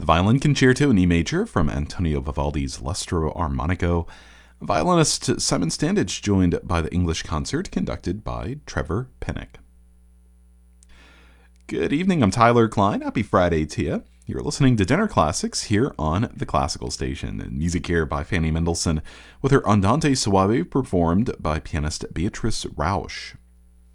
Violin Concerto in E major from Antonio Vivaldi's L'Astro Armonico. Violinist Simon Standage joined by the English Concert conducted by Trevor Pinnock. Good evening, I'm Tyler Klein. Happy Friday to you. You're listening to Dinner Classics here on the Classical Station. And music here by Fanny Mendelssohn with her Andante Suave performed by pianist Beatrice Rausch.